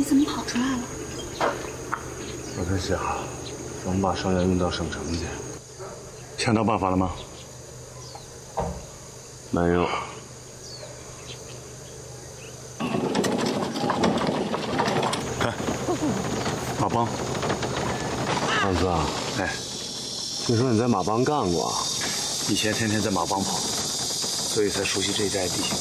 怎么跑出来了？ 我在想，怎么把伤员运到省城去？想到办法了吗？没有。看，马帮。二哥，哎，听说你在马帮干过，以前天天在马帮跑，所以才熟悉这一带的地形。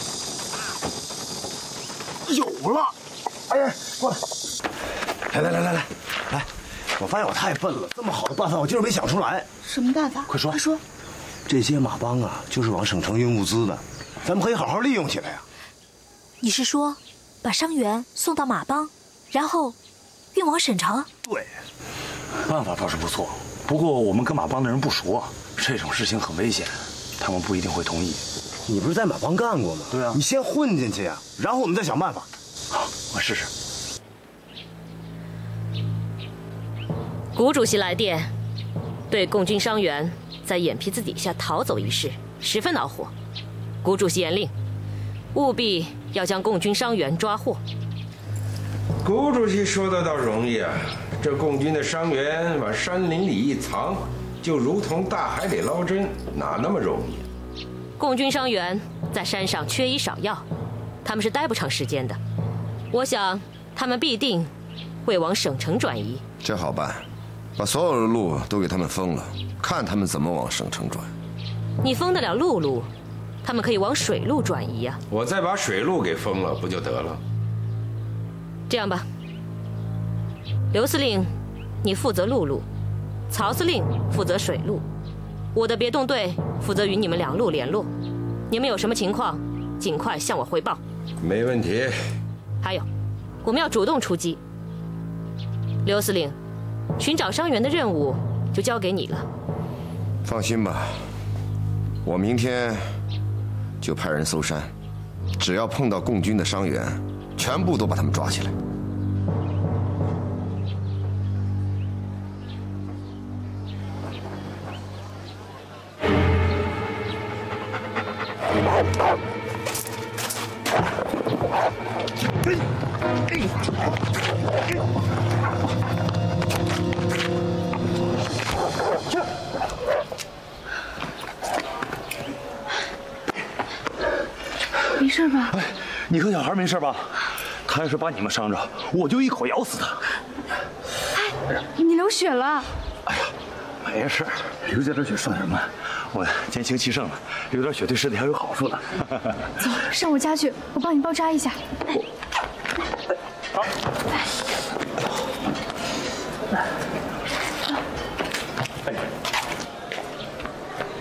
有了！哎，过来！来！我发现我太笨了，这么好的办法我就是没想出来。 什么办法？ 快说！ 快说！ 这些马帮啊，就是往省城运物资的，咱们可以好好利用起来呀。 你是说，把伤员送到马帮，然后运往省城？ 对， 办法倒是不错，不过我们跟马帮的人不熟啊，这种事情很危险，他们不一定会同意。 你不是在马帮干过吗？ 对啊， 你先混进去呀，然后我们再想办法。 好，我试试。 谷主席来电，对共军伤员在眼皮子底下逃走一事十分恼火。谷主席严令，务必要将共军伤员抓获。 谷主席说的倒容易啊，这共军的伤员往山林里一藏，就如同大海里捞针，哪那么容易？ 共军伤员在山上缺医少药，他们是待不长时间的。我想他们必定会往省城转移。 这好办，把所有的路都给他们封了，看他们怎么往省城转。 你封得了陆路，他们可以往水路转移呀。 我再把水路给封了，不就得了？ 这样吧，刘司令，你负责陆路，曹司令负责水路，我的别动队负责与你们两路联络。你们有什么情况，尽快向我汇报。 没问题。 还有，我们要主动出击。刘司令，寻找伤员的任务就交给你了。 放心吧，我明天就派人搜山，只要碰到共军的伤员，全部都把他们抓起来。 没事吧？ 哎，你和小孩没事吧？他要是把你们伤着，我就一口咬死他。 哎，你流血了。 哎呀，没事，流这点血算什么？我年轻气盛了，流点血对身体还有好处呢。 走，上我家去，我帮你包扎一下。 好。 哎，